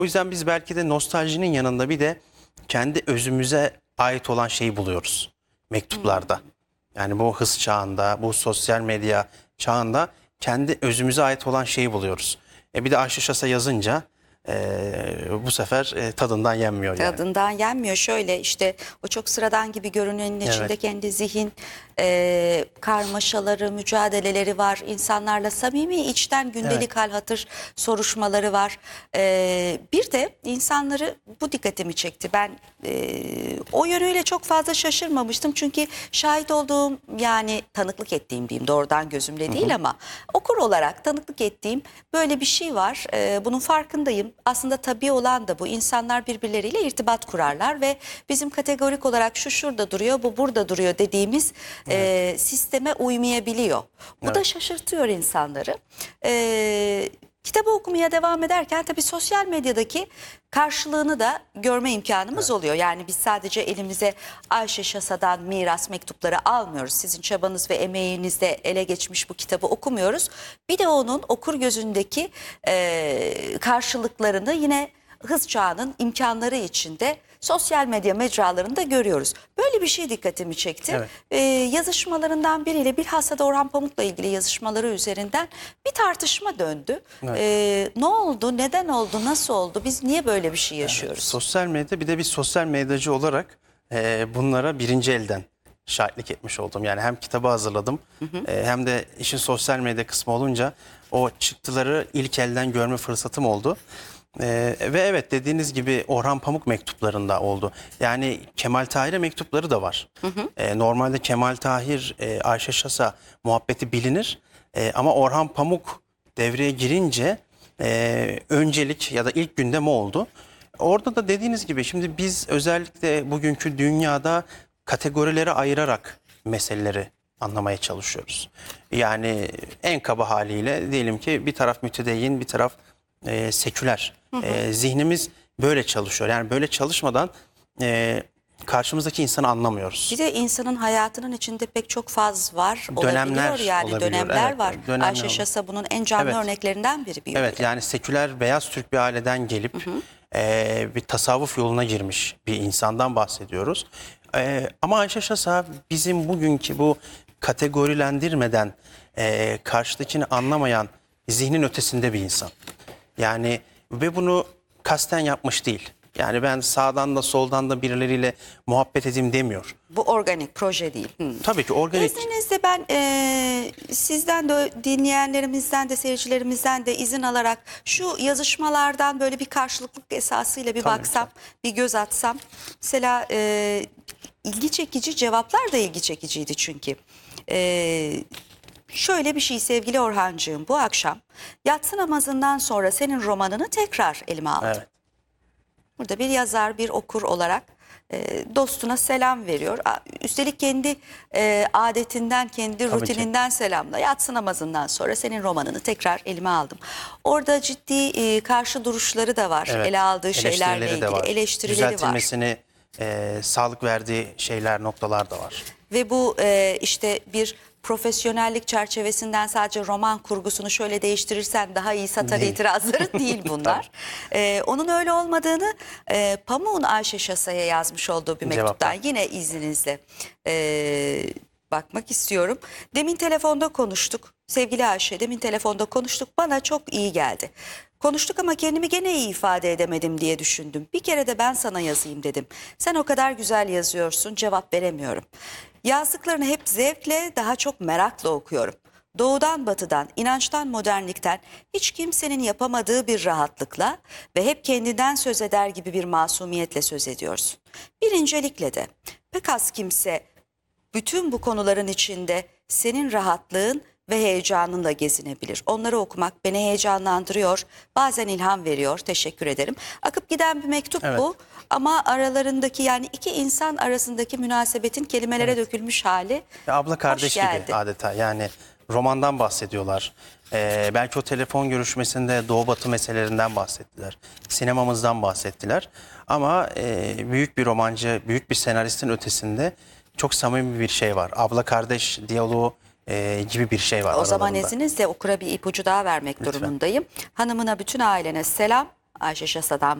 O yüzden biz belki de nostaljinin yanında bir de kendi özümüze ait olan şeyi buluyoruz mektuplarda. Yani bu hız çağında, bu sosyal medya çağında kendi özümüze ait olan şeyi buluyoruz. Bir de Ayşe Şasa yazınca bu sefer tadından yenmiyor yani. Tadından yenmiyor. Şöyle işte o çok sıradan gibi görünenin içinde Evet. kendi zihin karmaşaları, mücadeleleri var. İnsanlarla samimi içten gündelik hal hatır soruşmaları var. Bir de insanları bu dikkatimi çekti. Ben o yönüyle çok fazla şaşırmamıştım. Çünkü şahit olduğum yani tanıklık ettiğim diyeyim doğrudan gözümle değil ama okur olarak tanıklık ettiğim böyle bir şey var. Bunun farkındayım. Aslında tabii olan da bu. İnsanlar birbirleriyle irtibat kurarlar ve bizim kategorik olarak şu şurada duruyor, bu burada duruyor dediğimiz sisteme uymayabiliyor. Bu da şaşırtıyor insanları. Kitabı okumaya devam ederken tabii sosyal medyadaki karşılığını da görme imkanımız oluyor. Yani biz sadece elimize Ayşe Şasa'dan miras mektupları almıyoruz. Sizin çabanız ve emeğinizle ele geçmiş bu kitabı okumuyoruz. Bir de onun okur gözündeki karşılıklarını yine hız çağının imkanları içinde sosyal medya mecralarında görüyoruz. Böyle bir şey dikkatimi çekti. Yazışmalarından biriyle bilhassa da Orhan Pamuk'la ilgili yazışmaları üzerinden bir tartışma döndü. Ne oldu, neden oldu, nasıl oldu, biz niye böyle bir şey yaşıyoruz? Sosyal medya, bir de bir sosyal medyacı olarak bunlara birinci elden şahitlik etmiş oldum. Yani hem kitabı hazırladım hem de işin sosyal medya kısmı olunca o çıktıları ilk elden görme fırsatım oldu. Ve evet, dediğiniz gibi Orhan Pamuk mektuplarında oldu. Yani Kemal Tahir'e mektupları da var. Normalde Kemal Tahir, Ayşe Şasa muhabbeti bilinir. Ama Orhan Pamuk devreye girince öncelik ya da ilk gündem oldu. Orada da dediğiniz gibi şimdi biz özellikle bugünkü dünyada kategorilere ayırarak meseleleri anlamaya çalışıyoruz. Yani en kaba haliyle diyelim ki bir taraf mütedeyyin, bir taraf seküler. Zihnimiz böyle çalışıyor. Yani böyle çalışmadan karşımızdaki insanı anlamıyoruz. Bir de insanın hayatının içinde pek çok faz var. Dönemler olabiliyor yani olabiliyor. dönemler Evet, var. dönemler Ayşe var. Şasa bunun en canlı örneklerinden biri. Bir Evet, yani seküler beyaz Türk bir aileden gelip bir tasavvuf yoluna girmiş bir insandan bahsediyoruz. Ama Ayşe Şasa bizim bugünkü bu kategorilendirmeden karşıdakini anlamayan zihnin ötesinde bir insan. Yani ve bunu kasten yapmış değil. Yani ben sağdan da soldan da birileriyle muhabbet edeyim demiyor. Bu organik proje değil. Tabii ki organik. İzninizle ben sizden de dinleyenlerimizden de seyircilerimizden de izin alarak şu yazışmalardan böyle bir karşılıklık esasıyla bir baksam, bir göz atsam. Mesela ilgi çekici cevaplar da ilgi çekiciydi çünkü. Şöyle bir şey sevgili Orhancığım, bu akşam yatsı namazından sonra senin romanını tekrar elime aldım. Evet. Burada bir yazar, bir okur olarak dostuna selam veriyor. Üstelik kendi adetinden, kendi rutininden selamla. Yatsı namazından sonra senin romanını tekrar elime aldım. Orada ciddi karşı duruşları da var. Evet. Ele aldığı şeylerle Eleştirileri de ilgili var. eleştirileri var. Düzeltilmesini sağlık verdiği şeyler, noktalar da var. Ve bu işte bir profesyonellik çerçevesinden sadece roman kurgusunu şöyle değiştirirsen daha iyi satar itirazları değil bunlar. Onun öyle olmadığını Pamuk'un Ayşe Şasa'ya yazmış olduğu bir mektuptan yine izninizle bakmak istiyorum. Demin telefonda konuştuk. Sevgili Ayşe, demin telefonda konuştuk. Bana çok iyi geldi. Konuştuk ama kendimi gene iyi ifade edemedim diye düşündüm. Bir kere de ben sana yazayım dedim. Sen o kadar güzel yazıyorsun, cevap veremiyorum. Yazdıklarını hep zevkle, daha çok merakla okuyorum. Doğudan batıdan, inançtan modernlikten hiç kimsenin yapamadığı bir rahatlıkla ve hep kendinden söz eder gibi bir masumiyetle söz ediyorsun. Bir incelikle de pek az kimse bütün bu konuların içinde senin rahatlığın ve heyecanınla gezinebilir. Onları okumak beni heyecanlandırıyor, bazen ilham veriyor. Teşekkür ederim. Akıp giden bir mektup bu. Ama aralarındaki, yani iki insan arasındaki münasebetin kelimelere dökülmüş hali Abla kardeş gibi geldi. adeta. Yani romandan bahsediyorlar. Belki o telefon görüşmesinde Doğu Batı meselelerinden bahsettiler. Sinemamızdan bahsettiler. Ama büyük bir romancı, büyük bir senaristin ötesinde çok samimi bir şey var. Abla kardeş diyaloğu gibi bir şey var O zaman aralarında. izninizle okura bir ipucu daha vermek durumundayım. Hanımına, bütün ailene selam. Ayşe Şasa'dan